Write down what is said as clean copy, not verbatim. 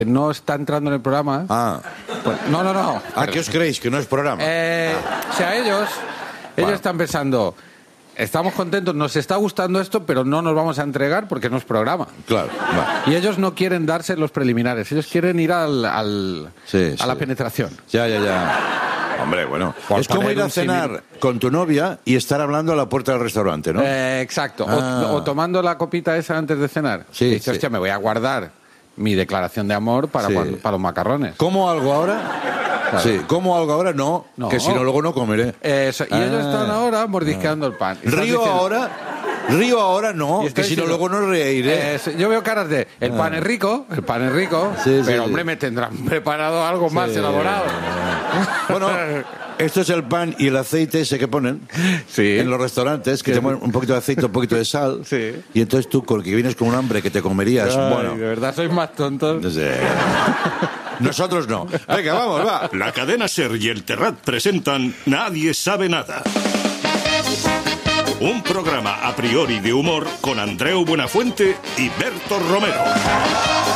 no está entrando en el programa. Pues, no. ¿A qué os creéis? ¿Que no es programa? O sea, ellos están pensando, estamos contentos, nos está gustando esto, pero no nos vamos a entregar porque no es programa. Claro. Y ellos no quieren darse los preliminares, ellos quieren ir a la penetración. Ya. Hombre, bueno. Es como ir a cenar con tu novia y estar hablando a la puerta del restaurante, ¿no? Exacto. O tomando la copita esa antes de cenar. Sí, y dices, sí. hostia, me voy a guardar mi declaración de amor para los macarrones. ¿Como algo ahora? Claro. Sí. ¿Como algo ahora? No, que si no luego no comeré. Eso. Y ellos están ahora mordisqueando el pan. Río ahora no, que si no luego no reiré. Yo veo caras de, el pan es rico, pero hombre, me tendrán preparado algo más elaborado. Bueno, esto es el pan y el aceite ese que ponen en los restaurantes, que te ponen un poquito de aceite, un poquito de sal. Sí. Y entonces tú, con que vienes con un hambre que te comerías, bueno. De verdad, sois más tontos. No sé. Nosotros no. Venga, vamos, va. La cadena SER y el Terrat presentan Nadie sabe nada. Un programa a priori de humor con Andreu Buenafuente y Berto Romero.